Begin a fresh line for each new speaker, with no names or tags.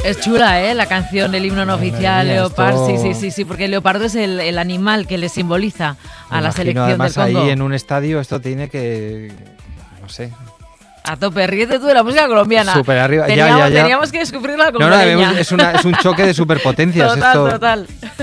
Es chula, ¿eh? La canción, el himno no oficial,
mía,
Leopard.
esto...
Sí, porque el leopardo es el animal que le simboliza a la selección del
además
Congo.
Ahí en un estadio esto tiene que... no sé...
A tope, ríete tú de la música colombiana.
Súper arriba,
Teníamos que descubrirla como
es un choque de superpotencias.
Total.